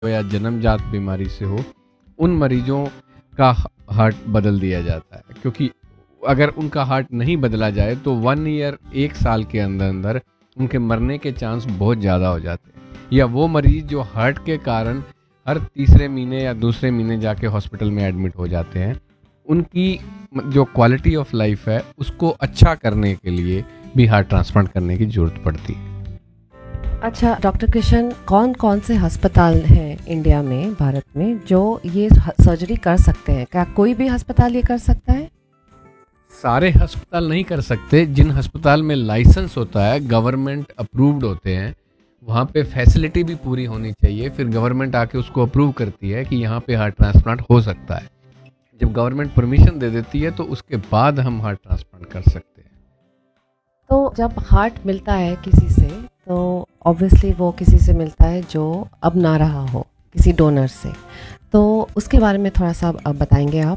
या जन्मजात बीमारी से हो, उन मरीजों का हार्ट बदल दिया जाता है। क्योंकि अगर उनका हार्ट नहीं बदला जाए तो 1 ईयर, 1 साल के अंदर अंदर उनके मरने के चांस बहुत ज़्यादा हो जाते हैं। या वो मरीज जो हार्ट के कारण हर तीसरे महीने या दूसरे महीने जाके हॉस्पिटल में एडमिट हो जाते हैं, उनकी जो क्वालिटी ऑफ लाइफ है उसको अच्छा करने के लिए भी हार्ट ट्रांसप्लांट करने की ज़रूरत पड़ती है। अच्छा डॉक्टर कृष्ण, कौन कौन से अस्पताल हैं इंडिया में, भारत में, जो ये सर्जरी कर सकते हैं? क्या कोई भी अस्पताल ये कर सकता है? सारे अस्पताल नहीं कर सकते। जिन अस्पताल में लाइसेंस होता है, गवर्नमेंट अप्रूव्ड होते हैं, वहाँ पे फैसिलिटी भी पूरी होनी चाहिए। फिर गवर्नमेंट आके उसको अप्रूव करती है कि यहाँ पे हार्ट ट्रांसप्लांट हो सकता है। जब गवर्नमेंट परमिशन दे देती है तो उसके बाद हम हार्ट ट्रांसप्लांट कर सकते हैं। तो जब हार्ट मिलता है किसी से, तो ऑब्वियसली वो किसी से मिलता है जो अब ना रहा हो, किसी डोनर से, तो उसके बारे में थोड़ा सा अब बताएंगे आप?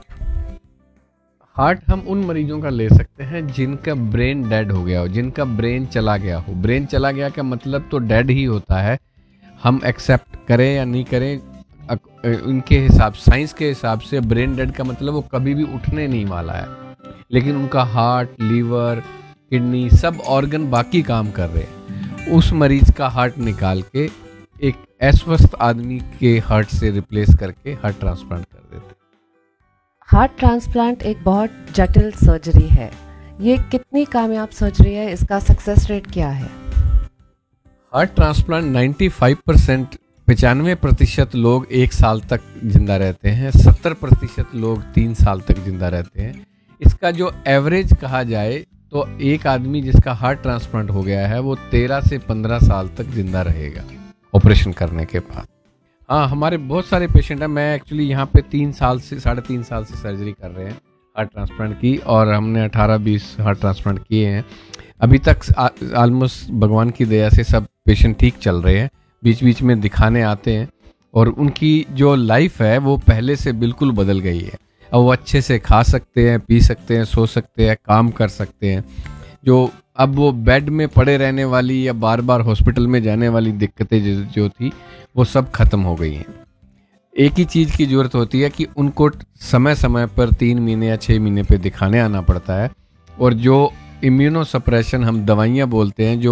हार्ट हम उन मरीजों का ले सकते हैं जिनका ब्रेन डेड हो गया हो, जिनका ब्रेन चला गया हो। ब्रेन चला गया का मतलब तो डेड ही होता है। हम एक्सेप्ट करें या नहीं करें, उनके हिसाब, साइंस के हिसाब से ब्रेन डेड का मतलब वो कभी भी उठने नहीं वाला है। लेकिन उनका हार्ट, लीवर, किडनी, सब ऑर्गन बाकी काम कर रहे हैं। उस मरीज का हार्ट निकाल के एक अस्वस्थ आदमी के हार्ट से रिप्लेस करके हार्ट ट्रांसप्लांट कर देते हैं। हार्ट ट्रांसप्लांट एक बहुत जटिल सर्जरी है। ये कितनी कामयाब सर्जरी है? इसका सक्सेस रेट क्या है? हार्ट ट्रांसप्लांट 95%, 95% लोग 1 साल तक जिंदा रहते हैं, 70% लोग 3 साल तक जिंदा रहते हैं। इसका जो एवरेज कहा जाए तो एक आदमी जिसका हार्ट ट्रांसप्लांट हो गया है वो 13 से 15 साल तक जिंदा रहेगा ऑपरेशन करने के बाद। हाँ, हमारे बहुत सारे पेशेंट हैं। मैं एक्चुअली यहाँ पे 3 साल से 3.5 साल से सर्जरी कर रहे हैं हार्ट ट्रांसप्लांट की, और हमने 18-20 हार्ट ट्रांसप्लांट किए हैं अभी तक। ऑलमोस्ट भगवान की दया से सब पेशेंट ठीक चल रहे हैं। बीच बीच में दिखाने आते हैं और उनकी जो लाइफ है वो पहले से बिल्कुल बदल गई है। अब वो अच्छे से खा सकते हैं, पी सकते हैं, सो सकते हैं, काम कर सकते हैं। जो अब वो बेड में पड़े रहने वाली या बार बार हॉस्पिटल में जाने वाली दिक्कतें जो थी वो सब खत्म हो गई हैं। एक ही चीज़ की ज़रूरत होती है कि उनको समय समय पर 3 महीने या 6 महीने पे दिखाने आना पड़ता है। और जो इम्यूनो सप्रेशन हम दवाइयाँ बोलते हैं,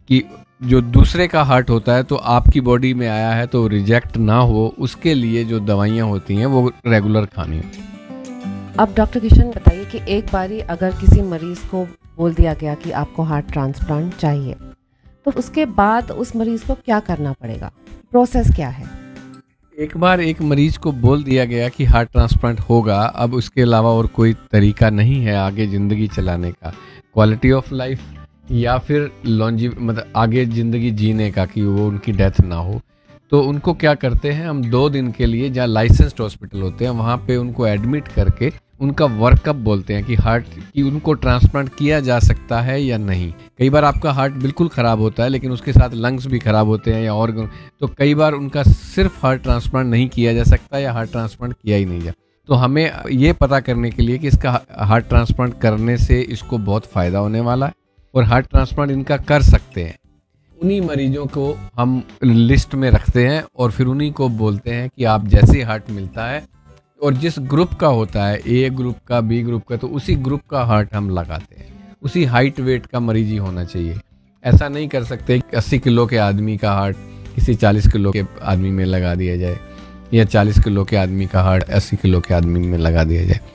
जो दूसरे का हार्ट होता है तो आपकी बॉडी में आया है तो रिजेक्ट ना हो, उसके लिए जो दवाइयाँ होती हैं वो रेगुलर खानी होती हैं। अब डॉक्टर किशन बताइए कि एक बारी अगर किसी मरीज को बोल दिया गया कि आपको हार्ट ट्रांसप्लांट चाहिए, तो उसके बाद उस मरीज को क्या करना पड़ेगा? प्रोसेस क्या है? एक बार एक मरीज को बोल दिया गया कि हार्ट ट्रांसप्लांट होगा, अब उसके अलावा और कोई तरीका नहीं है आगे ज़िंदगी चलाने का, क्वालिटी ऑफ लाइफ या फिर मतलब आगे ज़िंदगी जीने का, कि वो उनकी डेथ ना हो। तो उनको क्या करते हैं, हम 2 दिन के लिए, जहाँ लाइसेंस्ड हॉस्पिटल होते हैं वहाँ पे उनको एडमिट करके उनका वर्कअप बोलते हैं कि हार्ट की उनको ट्रांसप्लांट किया जा सकता है या नहीं। कई बार आपका हार्ट बिल्कुल ख़राब होता है लेकिन उसके साथ लंग्स भी ख़राब होते हैं या ऑर्गन, तो कई बार उनका सिर्फ हार्ट ट्रांसप्लांट नहीं किया जा सकता या हार्ट ट्रांसप्लांट किया ही नहीं जा। तो हमें ये पता करने के लिए कि इसका हार्ट ट्रांसप्लांट करने से इसको बहुत फ़ायदा होने वाला है और हार्ट ट्रांसप्लांट इनका कर सकते हैं, उन्हीं मरीजों को हम लिस्ट में रखते हैं और फिर उन्हीं को बोलते हैं कि आप जैसे हार्ट मिलता है और जिस ग्रुप का होता है, ए ग्रुप का, बी ग्रुप का, तो उसी ग्रुप का हार्ट हम लगाते हैं। उसी हाइट वेट का मरीज ही होना चाहिए। ऐसा नहीं कर सकते कि 80 किलो के आदमी का हार्ट किसी 40 किलो के आदमी में लगा दिया जाए या 40 किलो के आदमी का हार्ट 80 किलो के आदमी में लगा दिया जाए।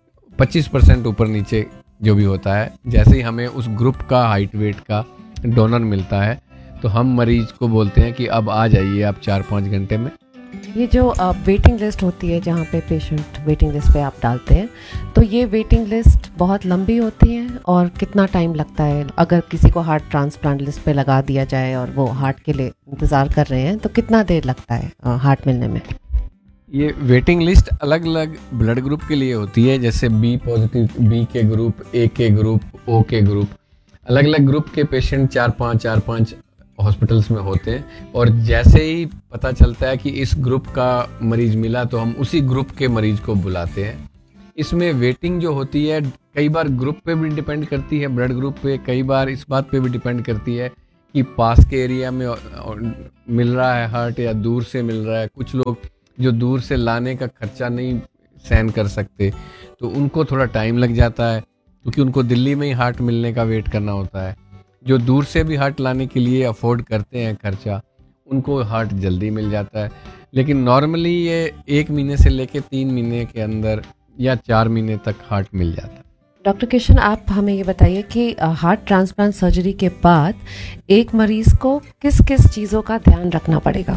25% ऊपर नीचे जो भी होता है, जैसे ही हमें उस ग्रुप का हाइट वेट का डोनर मिलता है तो हम मरीज को बोलते हैं कि अब आ जाइए आप 4-5 घंटे में। ये जो वेटिंग लिस्ट होती है जहाँ पे पेशेंट वेटिंग लिस्ट पे आप डालते हैं, तो ये वेटिंग लिस्ट बहुत लंबी होती है और कितना टाइम लगता है? अगर किसी को हार्ट ट्रांसप्लांट लिस्ट पे लगा दिया जाए और वो हार्ट के लिए इंतज़ार कर रहे हैं, तो कितना देर लगता है हार्ट मिलने में? ये वेटिंग लिस्ट अलग अलग ब्लड ग्रुप के लिए होती है, जैसे बी पॉजिटिव, बी के ग्रुप, ए के ग्रुप, ओ के ग्रुप, अलग अलग ग्रुप के पेशेंट 4-5 हॉस्पिटल्स में होते हैं। और जैसे ही पता चलता है कि इस ग्रुप का मरीज मिला तो हम उसी ग्रुप के मरीज को बुलाते हैं। इसमें वेटिंग जो होती है कई बार ग्रुप पे भी डिपेंड करती है, ब्लड ग्रुप पे, कई बार इस बात पे भी डिपेंड करती है कि पास के एरिया में मिल रहा है हार्ट या दूर से मिल रहा है। कुछ लोग जो दूर से लाने का खर्चा नहीं सहन कर सकते, तो उनको थोड़ा टाइम लग जाता है, क्योंकि उनको दिल्ली में ही हार्ट मिलने का वेट करना होता है। जो दूर से भी हार्ट लाने के लिए अफोर्ड करते हैं खर्चा, उनको हार्ट जल्दी मिल जाता है। लेकिन नॉर्मली ये 1 महीने से लेके 3 महीने के अंदर या 4 महीने तक हार्ट मिल जाता है। डॉक्टर किशन, आप हमें ये बताइए कि हार्ट ट्रांसप्लांट सर्जरी के बाद एक मरीज को किस किस चीज़ों का ध्यान रखना पड़ेगा?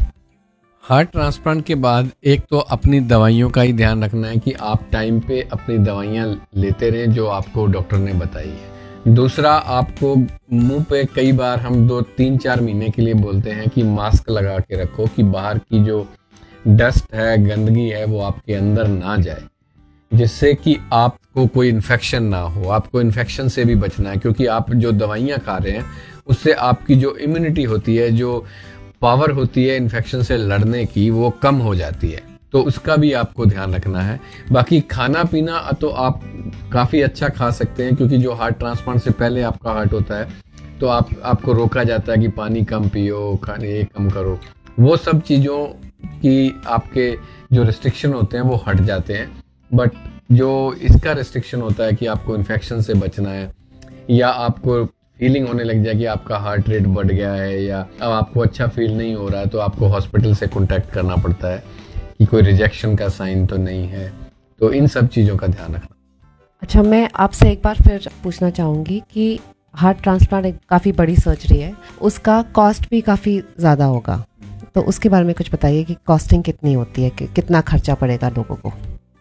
हार्ट ट्रांसप्लांट के बाद एक तो अपनी दवाइयों का ही ध्यान रखना है कि आप टाइम पे अपनी दवाइयाँ लेते रहें जो आपको डॉक्टर ने बताई है। दूसरा, आपको मुंह पे कई बार हम 2-3-4 महीने के लिए बोलते हैं कि मास्क लगा के रखो, कि बाहर की जो डस्ट है, गंदगी है, वो आपके अंदर ना जाए, जिससे कि आपको कोई इन्फेक्शन ना हो। आपको इन्फेक्शन से भी बचना है, क्योंकि आप जो दवाइयाँ खा रहे हैं उससे आपकी जो इम्यूनिटी होती है, जो पावर होती है इन्फेक्शन से लड़ने की, वो कम हो जाती है। तो उसका भी आपको ध्यान रखना है। बाकी खाना पीना तो आप काफ़ी अच्छा खा सकते हैं, क्योंकि जो हार्ट ट्रांसप्लांट से पहले आपका हार्ट होता है तो आपको रोका जाता है कि पानी कम पियो, खाने ये कम करो। वो सब चीज़ों की आपके जो रिस्ट्रिक्शन होते हैं वो हट जाते हैं। बट जो इसका रिस्ट्रिक्शन होता है कि आपको इन्फेक्शन से बचना है, या आपको फीलिंग होने लग जाए कि आपका हार्ट रेट बढ़ गया है, या अब आपको अच्छा फील नहीं हो रहा है, तो आपको हॉस्पिटल से कॉन्टैक्ट करना पड़ता है कि कोई रिजेक्शन का साइन तो नहीं है। तो इन सब चीज़ों का ध्यान रखना। अच्छा, मैं आपसे एक बार फिर पूछना चाहूँगी कि हार्ट ट्रांसप्लांट एक काफ़ी बड़ी सर्जरी है, उसका कॉस्ट भी काफ़ी ज़्यादा होगा, तो उसके बारे में कुछ बताइए कि कॉस्टिंग कितनी होती है, कि कितना खर्चा पड़ेगा लोगों को?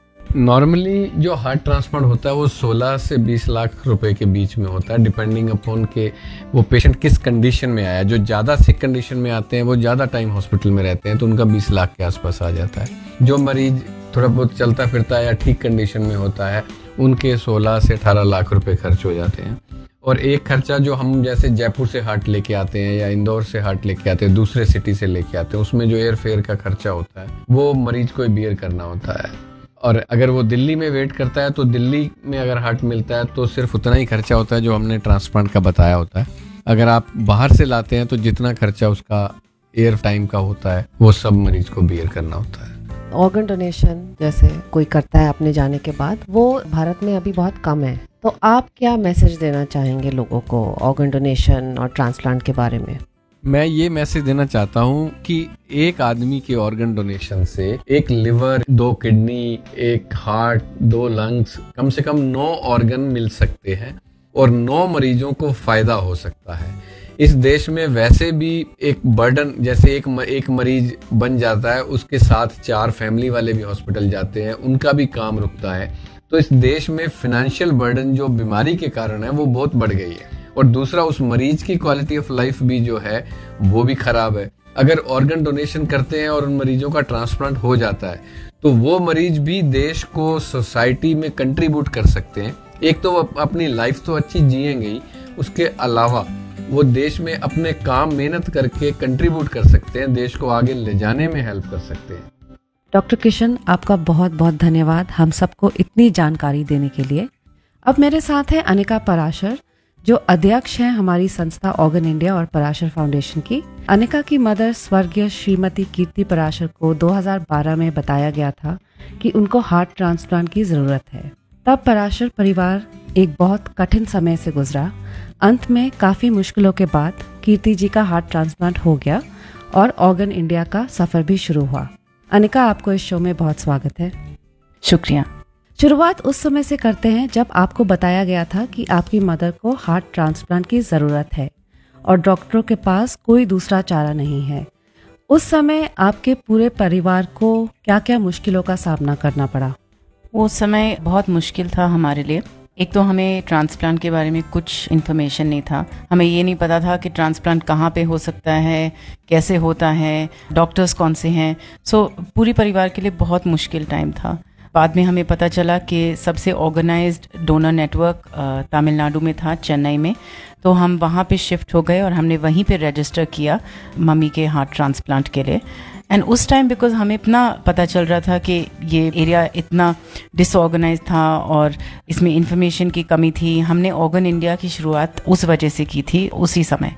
नॉर्मली जो हार्ट ट्रांसप्लांट होता है वो 16 से 20 लाख रुपए के बीच में होता है, डिपेंडिंग अपॉन के वो पेशेंट किस कंडीशन में आया है। जो ज़्यादा सिक कंडीशन में आते हैं वो ज़्यादा टाइम हॉस्पिटल में रहते हैं, तो उनका 20 लाख के आसपास आ जाता है। जो मरीज थोड़ा बहुत चलता फिरता है या ठीक कंडीशन में होता है, उनके 16 से 18 लाख रुपए खर्च हो जाते हैं। और एक खर्चा जो हम जैसे जयपुर से हार्ट लेके आते हैं या इंदौर से हार्ट लेके आते हैं, दूसरे सिटी से लेके आते हैं, उसमें जो एयर फेयर का खर्चा होता है वो मरीज को बियर करना होता है। और अगर वो दिल्ली में वेट करता है तो दिल्ली में अगर हार्ट मिलता है तो सिर्फ उतना ही खर्चा होता है जो हमने ट्रांसप्लांट का बताया होता है। अगर आप बाहर से लाते हैं तो जितना खर्चा उसका एयर टाइम का होता है वो सब मरीज को बियर करना होता है। ऑर्गन डोनेशन जैसे कोई करता है अपने जाने के बाद, वो भारत में अभी बहुत कम है, तो आप क्या मैसेज देना चाहेंगे लोगों को ऑर्गन डोनेशन और ट्रांसप्लांट के बारे में? मैं ये मैसेज देना चाहता हूँ कि एक आदमी के ऑर्गन डोनेशन से एक लिवर, 2 किडनी, 1 हार्ट, 2 लंग्स, कम से कम 9 ऑर्गन मिल सकते हैं और 9 मरीजों को फायदा हो सकता है। इस देश में वैसे भी एक बर्डन, जैसे एक मरीज बन जाता है उसके साथ 4 फैमिली वाले भी हॉस्पिटल जाते हैं, उनका भी काम रुकता है। तो इस देश में फाइनेंशियल बर्डन जो बीमारी के कारण है वो बहुत बढ़ गई है। और दूसरा, उस मरीज की क्वालिटी ऑफ लाइफ भी जो है वो भी खराब है। अगर ऑर्गन डोनेशन करते हैं और उन मरीजों का ट्रांसप्लांट हो जाता है तो वो मरीज भी देश को, सोसाइटी में कंट्रीब्यूट कर सकते हैं। एक तो वो अपनी लाइफ तो अच्छी जिएंगे ही, उसके अलावा वो देश में अपने काम मेहनत करके कंट्रीब्यूट कर सकते हैं, देश को आगे ले जाने में हेल्प कर सकते हैं। डॉक्टर किशन, आपका बहुत बहुत धन्यवाद हम सबको इतनी जानकारी देने के लिए। अब मेरे साथ है अनिका पराशर, जो अध्यक्ष हैं हमारी संस्था ऑर्गन इंडिया और पराशर फाउंडेशन की। अनिका की मदर स्वर्गीय श्रीमती कीर्ति पराशर को 2012 में बताया गया था कि उनको हार्ट ट्रांसप्लांट की ज़रूरत है। तब पराशर परिवार एक बहुत कठिन समय से गुजरा। अंत में काफ़ी मुश्किलों के बाद कीर्ति जी का हार्ट ट्रांसप्लांट हो गया और ऑर्गन इंडिया का सफ़र भी शुरू हुआ। अनिका, आपको इस शो में बहुत स्वागत है। शुक्रिया। शुरुआत उस समय से करते हैं जब आपको बताया गया था कि आपकी मदर को हार्ट ट्रांसप्लांट की ज़रूरत है और डॉक्टरों के पास कोई दूसरा चारा नहीं है। उस समय आपके पूरे परिवार को क्या क्या मुश्किलों का सामना करना पड़ा? वो समय बहुत मुश्किल था हमारे लिए। एक तो हमें ट्रांसप्लांट के बारे में कुछ इन्फॉर्मेशन नहीं था। हमें ये नहीं पता था कि ट्रांसप्लांट कहाँ पे हो सकता है, कैसे होता है, डॉक्टर्स कौन से हैं। सो पूरी परिवार के लिए बहुत मुश्किल टाइम था। बाद में हमें पता चला कि सबसे ऑर्गेनाइज्ड डोनर नेटवर्क तमिलनाडु में था, चेन्नई में। तो हम वहाँ पे शिफ्ट हो गए और हमने वहीं पे रजिस्टर किया मम्मी के हार्ट ट्रांसप्लांट के लिए। एंड उस टाइम बिकॉज हमें इतना पता चल रहा था कि ये एरिया इतना डिसऑर्गेनाइज था और इसमें इंफॉर्मेशन की कमी थी, हमने ऑर्गन इंडिया की शुरुआत उस वजह से की थी उसी समय।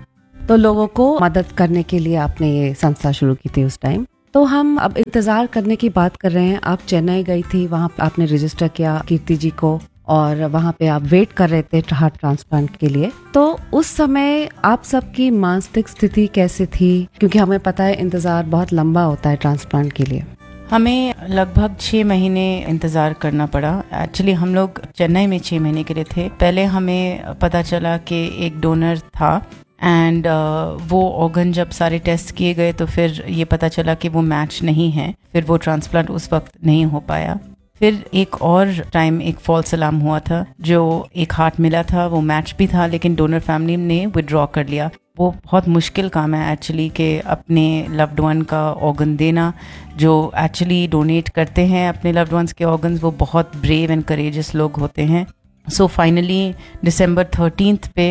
तो लोगों को मदद करने के लिए आपने ये संस्था शुरू की थी उस टाइम। तो हम अब इंतजार करने की बात कर रहे हैं। आप चेन्नई गई थी, वहाँ आपने रजिस्टर किया कीर्ति जी को, और वहाँ पे आप वेट कर रहे थे हार्ट ट्रांसप्लांट के लिए। तो उस समय आप सबकी मानसिक स्थिति कैसे थी, क्योंकि हमें पता है इंतजार बहुत लंबा होता है ट्रांसप्लांट के लिए। हमें लगभग 6 महीने इंतज़ार करना पड़ा। एक्चुअली हम लोग चेन्नई में 6 महीने के लिए थे। पहले हमें पता चला कि एक डोनर था एंड वो ऑर्गन जब सारे टेस्ट किए गए तो फिर ये पता चला कि वो मैच नहीं है, फिर वो ट्रांसप्लांट उस वक्त नहीं हो पाया। फिर एक और टाइम एक फॉल्स अलार्म हुआ था, जो एक हार्ट मिला था, वो मैच भी था, लेकिन डोनर फैमिली ने विड्रॉ कर लिया। वो बहुत मुश्किल काम है एक्चुअली कि अपने लव्ड वन का ऑर्गन देना। जो एक्चुअली डोनेट करते हैं अपने लव्ड वंस के ऑर्गन्स, वो बहुत ब्रेव एंड करेजियस लोग होते हैं। सो फाइनली दिसंबर 13 पे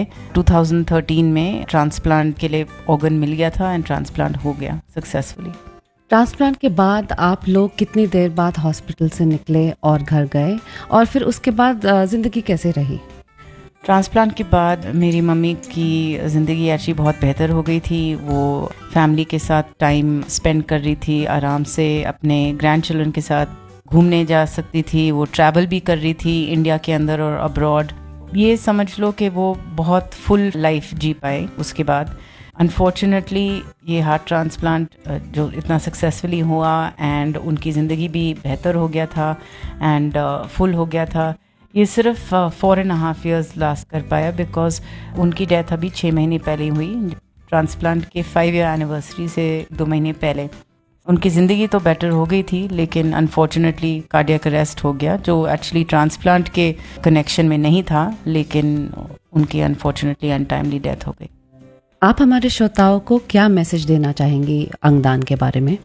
2013 में ट्रांसप्लांट के लिए ऑर्गन मिल गया था एंड ट्रांसप्लांट हो गया सक्सेसफुली। ट्रांसप्लांट के बाद आप लोग कितनी देर बाद हॉस्पिटल से निकले और घर गए, और फिर उसके बाद जिंदगी कैसे रही? ट्रांसप्लांट के बाद मेरी मम्मी की ज़िंदगी एक्चुअली बहुत बेहतर हो गई थी। वो फैमिली के साथ टाइम स्पेंड कर रही थी, आराम से अपने ग्रैंड चिल्ड्रन के साथ घूमने जा सकती थी। वो ट्रैवल भी कर रही थी इंडिया के अंदर और अब्रॉड। ये समझ लो कि वो बहुत फुल लाइफ जी पाए उसके बाद। अनफॉर्चुनेटली ये हार्ट ट्रांसप्लांट जो इतना सक्सेसफुली हुआ एंड उनकी ज़िंदगी भी बेहतर हो गया था एंड फुल हो गया था, ये सिर्फ 4.5 years लास्ट कर पाया, बिकॉज उनकी डेथ अभी 6 महीने पहले हुई। ट्रांसप्लांट के 5 year एनिवर्सरी से 2 महीने पहले। उनकी ज़िंदगी तो बेटर हो गई थी, लेकिन अनफॉर्चुनेटली कार्डियक अरेस्ट हो गया, जो एक्चुअली ट्रांसप्लांट के कनेक्शन में नहीं था, लेकिन उनकी अनफॉर्चुनेटली अनटाइमली डेथ हो गई। आप हमारे श्रोताओं को क्या मैसेज देना चाहेंगी अंगदान के बारे में?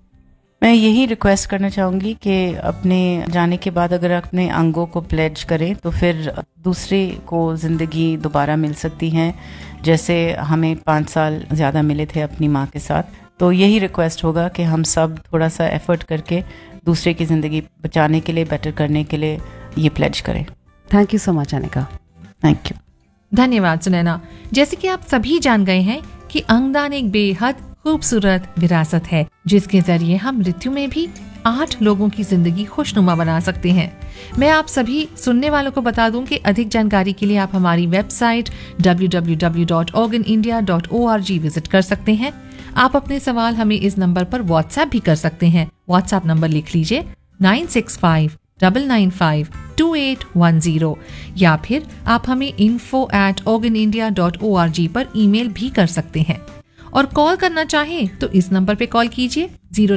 मैं यही रिक्वेस्ट करना चाहूँगी कि अपने जाने के बाद अगर अपने अंगों को प्लेज करें तो फिर दूसरे को ज़िंदगी दोबारा मिल सकती है, जैसे हमें 5 साल ज़्यादा मिले थे अपनी माँ के साथ। तो यही रिक्वेस्ट होगा कि हम सब थोड़ा सा एफर्ट करके दूसरे की ज़िंदगी बचाने के लिए, बेटर करने के लिए ये प्लेज करें। Thank you so much Anika. Thank you. धन्यवाद सुनैना। जैसे कि आप सभी जान गए हैं कि अंगदान एक बेहद खूबसूरत विरासत है, जिसके जरिए हम मृत्यु में भी 8 लोगों की जिंदगी खुशनुमा बना सकते हैं। मैं आप सभी सुनने वालों को बता दूं कि अधिक जानकारी के लिए आप हमारी वेबसाइट www.organindia.org विजिट कर सकते हैं। आप अपने सवाल हमें इस नंबर पर व्हाट्सएप भी कर सकते हैं। व्हाट्सएप नंबर लिख लीजिए 9659952810, या फिर आप हमें info@organindia.org पर ईमेल भी कर सकते हैं। और कॉल करना चाहें तो इस नंबर पे कॉल कीजिए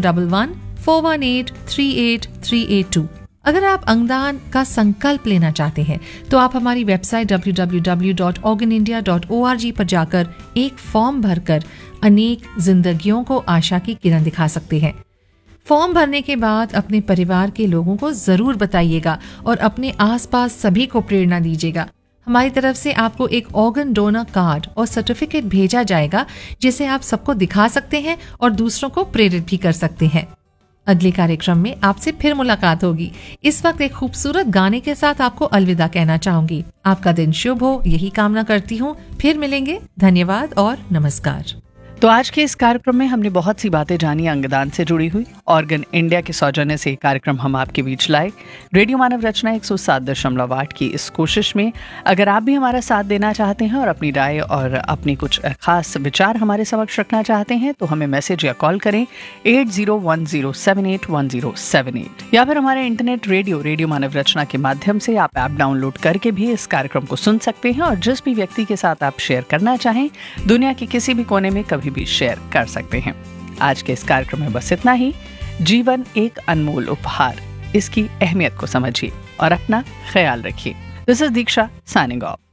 011-418-38382। अगर आप अंगदान का संकल्प लेना चाहते हैं तो आप हमारी वेबसाइट www.organindia.org पर जाकर एक फॉर्म भरकर अनेक जिंदगियों को आशा की किरण दिखा सकते हैं। फॉर्म भरने के बाद अपने परिवार के लोगों को जरूर बताइएगा और अपने आसपास सभी को प्रेरणा दीजिएगा। हमारी तरफ से आपको एक ऑर्गन डोनर कार्ड और सर्टिफिकेट भेजा जाएगा, जिसे आप सबको दिखा सकते हैं और दूसरों को प्रेरित भी कर सकते हैं। अगले कार्यक्रम में आपसे फिर मुलाकात होगी। इस वक्त एक खूबसूरत गाने के साथ आपको अलविदा कहना चाहूंगी। आपका दिन शुभ हो, यही कामना करती हूँ। फिर मिलेंगे। धन्यवाद और नमस्कार। तो आज के इस कार्यक्रम में हमने बहुत सी बातें जानी अंगदान से जुड़ी हुई। ऑर्गन इंडिया के सौजन्य से कार्यक्रम हम आपके बीच लाए। रेडियो मानव रचना 107.8 की इस कोशिश में अगर आप भी हमारा साथ देना चाहते हैं और अपनी राय और अपनी कुछ खास विचार हमारे समक्ष रखना चाहते हैं तो हमें मैसेज या कॉल करें 8010781078, या फिर हमारे इंटरनेट रेडियो मानव रचना के माध्यम से आप ऐप डाउनलोड करके भी इस कार्यक्रम को सुन सकते हैं और जिस भी व्यक्ति के साथ आप शेयर करना चाहें दुनिया के किसी भी कोने में कभी भी शेयर कर सकते हैं। आज के इस कार्यक्रम में बस इतना ही। जीवन एक अनमोल उपहार, इसकी अहमियत को समझिए और अपना ख्याल रखिए। This is Diksha signing off.